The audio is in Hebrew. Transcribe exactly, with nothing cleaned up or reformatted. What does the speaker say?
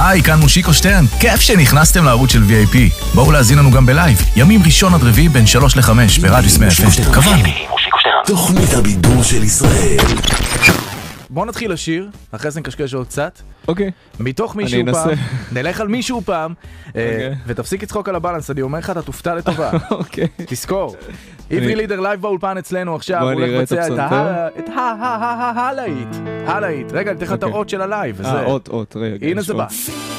היי, כאן מושיקו שטרן. כיף שנכנסתם לערוץ של וי איי פי. בואו להזין לנו גם בלייב. ימים ראשון עד רביעי בין שלוש לחמש ברדיוס מאה אפס. קבלנו. תוכנית הבידור של ישראל. בואו נתחיל לשיר, אחרי זה נקשקש עוד קצת. אוקיי. מתוך מישהו פעם, נלך על מישהו פעם, ותפסיק לצחוק על הבלנס, אני אומר לך, אתה תופתע לטובה. אוקיי. תזכור. עברי לידר לייב באולפן אצלנו עכשיו, הוא הולך לבצע את הלהיט. הלהיט. רגע, אני אתן לך את האות של הלייב. אה, אות, אות, רגע. הנה זה בא.